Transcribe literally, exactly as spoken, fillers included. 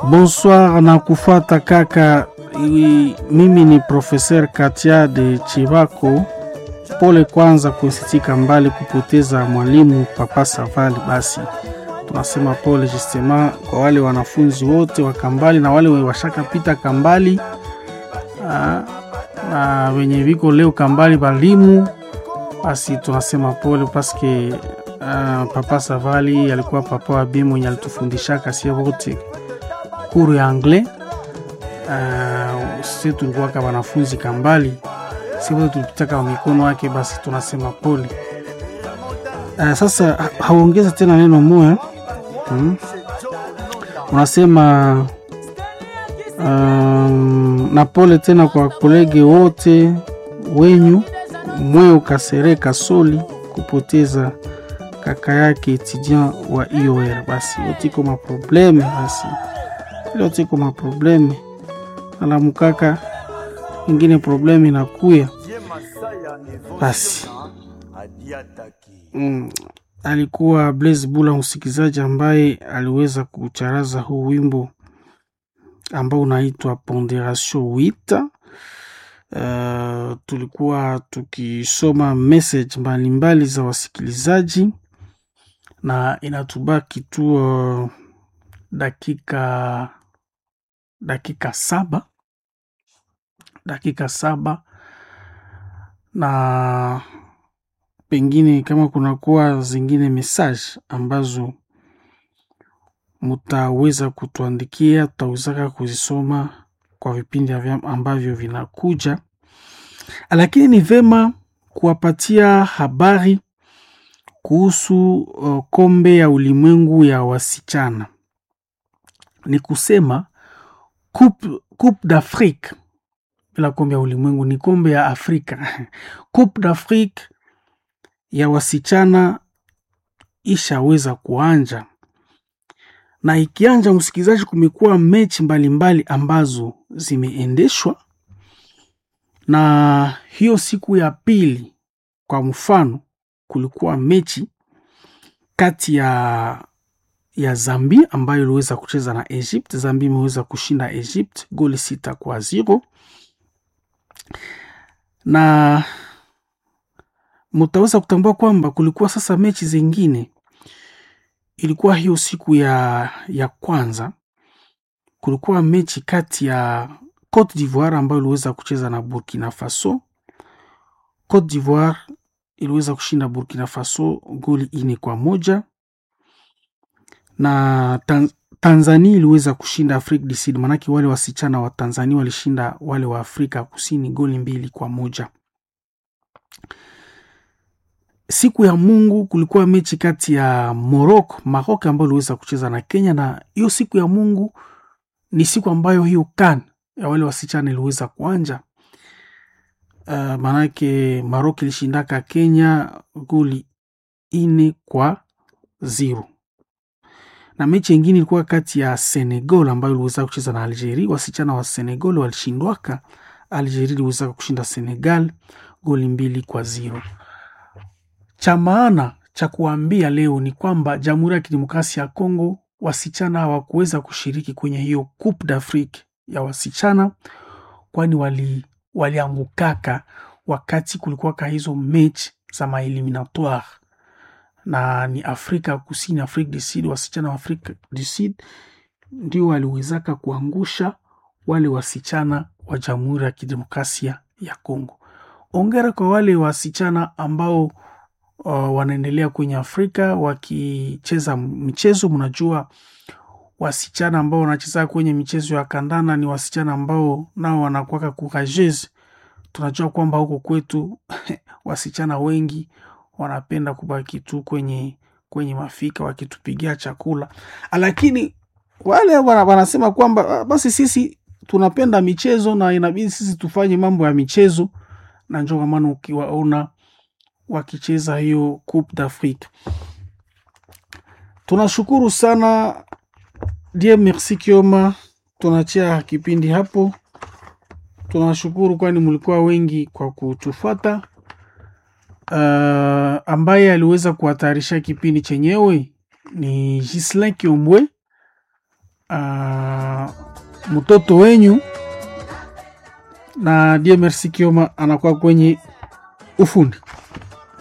Bonsoir na kufata kaka. Mimi ni Professeur Katia de Chivako. Pole kwanza kusitika mbali kupoteza mwalimu Papa Savali. Basi tunasema pole justement kwa wale wanafunzi wote wa Kambali na wale washaka pita Kambali aa, na wenye viko leo Kambali balimu. Basi tunasema pole paske uh, Papa Savali alikuwa papa wa bimu mwenye alitufundisha kasi wote kuru ya anglais. Uh, sisi tulikuwa kama wanafunzi Kambali, sisi wote tulipita kwa mikono yake. Basi tunasema pole. Uh, sasa haongeza tena neno moja. Hmm. Unasema um, na pole tena kwa kolege wote wenyu Mweo Kasereka Soli kupoteza kaka yake etudiant wa I O R. Basi yote kama probleme, basi yote kama probleme ala mukaka ingine probleme inakuya. Basi mm, alikuwa Blaise Bula msikizaji ambaye aliweza kucharaza huu wimbo ambao unaitwa Ponderation huit. Uh, tulikuwa tukisoma message mbalimbali za wasikilizaji na inatubaki tu uh, dakika dakika saba dakika saba na pengine kama kuna kuwa zingine message ambazo mutaweza kutuandikia, tutaweza kuzisoma kwa vipindi ambavyo vinakuja. Lakini ni vema kuwapatia habari kuhusu uh, kombe ya ulimwengu ya wasichana. Ni kusema Coupe, Coupe d'Afrique. Bila kombe ya ulimwengu ni kombe ya Afrika. Coupe d'Afrique ya wasichana ishaweza kuanja. Na ikianja msikizaji, kumekuwa mechi mbalimbali ambazo zimeendeshwa. Na hiyo siku ya pili kwa mfano kulikuwa mechi kati ya ya Zambia ambayo iliweza kucheza na Egypt. Zambia imeweza kushinda Egypt goli sita kwa zero. Na mtaweza kutambua kwamba kulikuwa sasa mechi zingine. Ilikuwa hiyo siku ya ya kwanza kulikuwa mechi kati ya Cote d'Ivoire ambayo iliweza kucheza na Burkina Faso. Cote d'Ivoire iliweza kushinda Burkina Faso goli ine kwa moja. Na Tan- Tanzania iliweza kushinda Afrika du Sud, manaki wale wasichana wa Tanzania walishinda wale wa Afrika Kusini goli mbili kwa moja. Siku ya Mungu kulikuwa mechi kati ya Morocco, Maroc ambayo iliweza kucheza na Kenya, na hiyo siku ya Mungu ni siku ambayo hiyo CAN ya wale wasichana iliweza kuanja. Uh, manake Maroc ilishindaka Kenya goli ine kwa zero. Na mechi nyingine ilikuwa kati ya Senegal ambayo iliweza kucheza na Algeria. Wasichana wa Senegal walishindwaka, Algeria iliweza kushinda Senegal goli mbili kwa zero. Cha maana cha kuambia leo ni kwamba Jamhuri ya Kidemokrasia ya Kongo wasichana hawakuweza kushiriki kwenye hiyo Coupe d'Afrique ya wasichana, kwani wali waliangukaka wakati kulikuwa ka hizo mechi za maeliminatoire. Na ni Afrika Kusini, Afrika du Sud, wasichana wa Afrika du Sud ndio waliwezaka kuangusha wale wasichana wa Jamhuri ya Kidemokrasia ya Kongo. Ongera kwa wale wasichana ambao uh, wanaendelea kwenye Afrika wakicheza michezo. Mnajua wasichana ambao wanacheza kwenye michezo ya kandanda ni wasichana ambao nao wanakuwa courageous. Tunajua kwamba huko kwetu wasichana wengi wanapenda kubaki tu kwenye kwenye mafika wakitupigia chakula. Lakini wale wanasema kwamba basi sisi tunapenda michezo na inabidi sisi tufanye mambo ya michezo, na njoo kama ukiwaona wakicheza hiyo Coupe d'Afrique. Tunashukuru sana. Dieu merci Kioma. Tunachia kipindi hapo. Tunashukuru kwani mlikuwa wengi kwa kutufuata. Uh, ambaye aliweza kuhatarisha kipindi chenyewe ni Gislain Kiombwe. Uh, mtoto wenyu, na Dieu merci Kioma anakuwa kwenye ufundi.